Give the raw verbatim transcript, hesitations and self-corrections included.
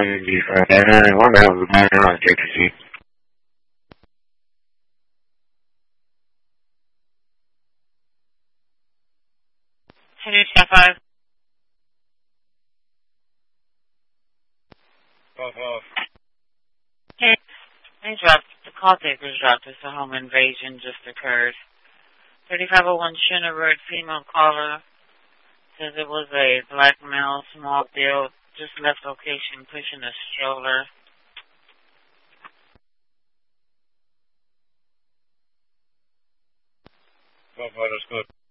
ninety for that. One that was bad on J T C. Henry Staff five. Off, off. Okay. They dropped, the call takers dropped us. A home invasion just occurred. thirty-five oh one Schooner Road, female caller. Says it was a black male, small build, just left location pushing a stroller. Off, off, that's good.